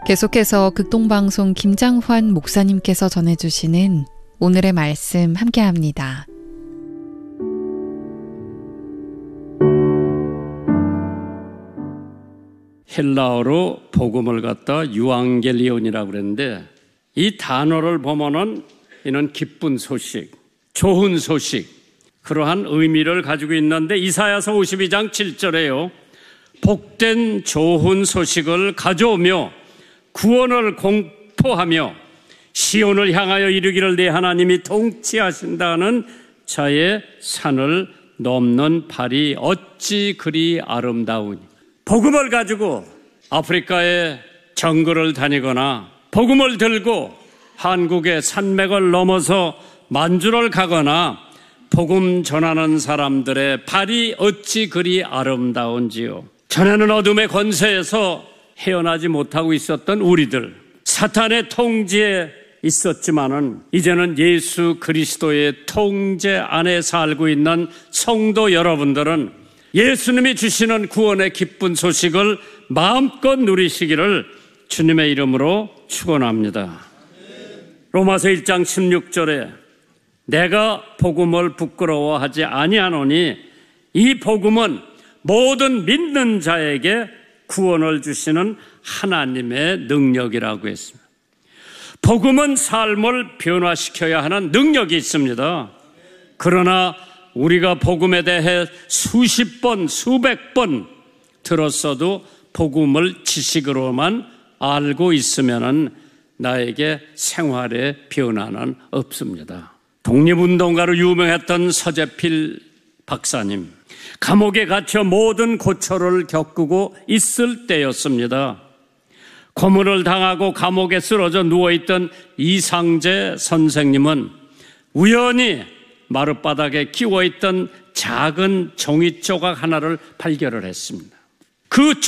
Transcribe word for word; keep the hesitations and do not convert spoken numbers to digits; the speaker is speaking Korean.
계속해서 극동방송 김장환 목사님께서 전해주시는 오늘의 말씀 함께합니다. 헬라어로 복음을 갖다 유앙겔리온이라고 그랬는데, 이 단어를 보면은 이는 기쁜 소식, 좋은 소식, 그러한 의미를 가지고 있는데, 이사야서 오십이 장 칠 절에요. 복된 좋은 소식을 가져오며 구원을 공포하며 시온을 향하여 이르기를 내 하나님이 통치하신다는 자의 산을 넘는 발이 어찌 그리 아름다우니. 복음을 가지고 아프리카의 정글을 다니거나 복음을 들고 한국의 산맥을 넘어서 만주를 가거나 복음 전하는 사람들의 발이 어찌 그리 아름다운지요. 전에는 어둠의 권세에서 헤어나지 못하고 있었던 우리들, 사탄의 통제에 있었지만은 이제는 예수 그리스도의 통제 안에 살고 있는 성도 여러분들은 예수님이 주시는 구원의 기쁜 소식을 마음껏 누리시기를 주님의 이름으로 축원합니다. 로마서 일 장 십육 절에 내가 복음을 부끄러워하지 아니하노니 이 복음은 모든 믿는 자에게 구원을 주시는 하나님의 능력이라고 했습니다. 복음은 삶을 변화시켜야 하는 능력이 있습니다. 그러나 우리가 복음에 대해 수십 번, 수백 번 들었어도 복음을 지식으로만 알고 있으면은 나에게 생활의 변화는 없습니다. 독립운동가로 유명했던 서재필 박사님, 감옥에 갇혀 모든 고초를 겪고 있을 때였습니다. 고문을 당하고 감옥에 쓰러져 누워있던 이상재 선생님은 우연히 마룻바닥에 끼워있던 작은 종이 조각 하나를 발견을 했습니다. 그